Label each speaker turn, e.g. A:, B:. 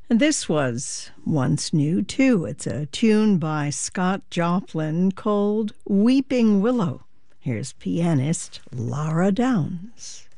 A: And this was once new, too. It's a tune by Scott Joplin called Weeping Willow. Here's pianist Laura Downs.